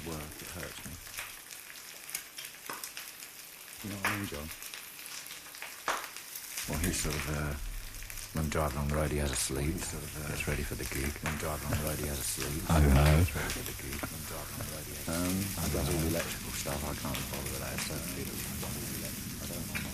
work, it hurts me. You know what I mean, John? Well, he's sort of, when driving on the road, he has a sleep. Gets ready for the gig. When driving on the road, he has a sleep. Oh, no. Gets ready for the gig. When driving on the road, he has a sleep. He does all the electrical stuff. I can't bother with that. So I don't know.